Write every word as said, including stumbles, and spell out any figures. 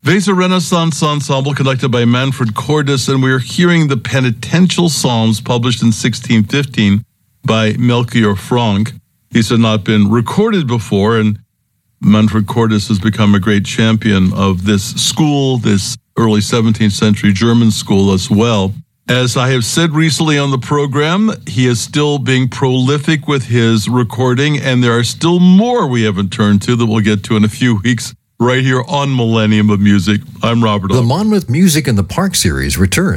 Weser Renaissance Ensemble, conducted by Manfred Cordes, and we're hearing the penitential psalms published in sixteen fifteen by Melchior Frank. These had not been recorded before, and Manfred Cordes has become a great champion of this school, this early seventeenth century German school as well. As I have said recently on the program, he is still being prolific with his recording, and there are still more we haven't turned to that we'll get to in a few weeks right here on Millennium of Music. I'm Robert. The Monmouth Music in the Park series returns.